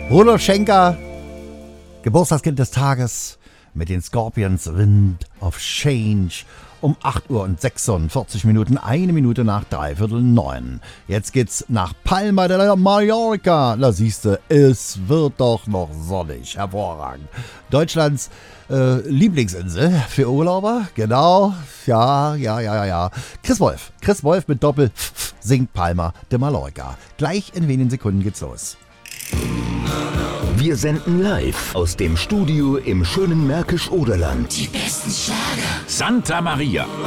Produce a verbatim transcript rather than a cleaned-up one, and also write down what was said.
Rudolf Schenker, Geburtstagskind des Tages mit den Scorpions, Wind of Change. Um acht Uhr und sechsundvierzig Minuten, eine Minute nach dreiviertel neun. Jetzt geht's nach Palma de Mallorca. Da siehste, es wird doch noch sonnig. Hervorragend. Deutschlands äh, Lieblingsinsel für Urlauber. Genau. Ja, ja, ja, ja, ja. Chris Wolf. Chris Wolf mit Doppel F singt Palma de Mallorca. Gleich in wenigen Sekunden geht's los. Wir senden live aus dem Studio im schönen Märkisch-Oderland. Die besten Schlager. Santa Maria.